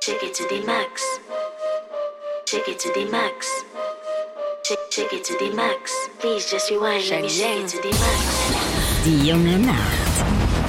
Take it to the max. Take it to the max. Take it to the max. Please just rewind. Let me shake it to the max. Die junge Nacht.